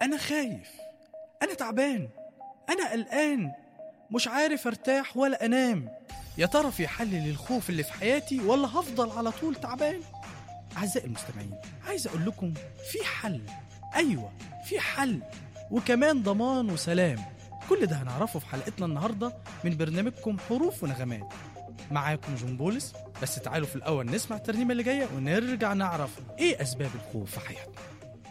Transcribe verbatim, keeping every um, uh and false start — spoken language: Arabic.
أنا خايف، أنا تعبان، أنا قلقان، مش عارف ارتاح ولا أنام. يا ترى في حل للخوف اللي في حياتي ولا هفضل على طول تعبان؟ أعزائي المستمعين، عايز أقول لكم في حل. أيوة في حل، وكمان ضمان وسلام. كل ده هنعرفه في حلقتنا النهاردة من برنامجكم حروف ونغمات. معاكم جون بولس. بس تعالوا في الأول نسمع الترنيمة اللي جاية ونرجع نعرف إيه أسباب الخوف في حياتنا.